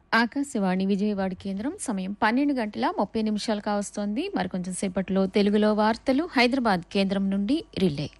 ఆకాశవాణి విజయవాడ కేంద్రం సమయం 12:30 కావస్తోంది. మరికొంచెం సేపట్లో తెలుగులో వార్తలు హైదరాబాద్ కేంద్రం నుండి రిలే.